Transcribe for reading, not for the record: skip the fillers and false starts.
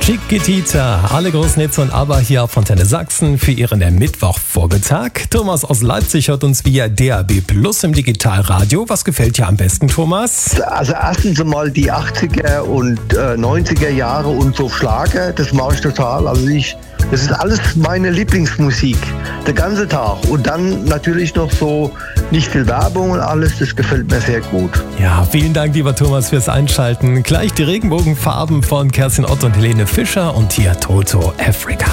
Chiquitita, alle großen Hits und Aber hier auf Antenne Sachsen für Ihren Mittwochvormittag. Thomas aus Leipzig hört uns via DAB Plus im Digitalradio. Was gefällt dir am besten, Thomas? Also erstens einmal die 80er und 90er Jahre und so Schlager, das mache ich total. Das ist alles meine Lieblingsmusik, der ganze Tag. Und dann natürlich noch so nicht viel Werbung und alles, das gefällt mir sehr gut. Ja, vielen Dank, lieber Thomas, fürs Einschalten. Gleich die Regenbogenfarben von Kerstin Ott und Helene Fischer und hier Toto Africa.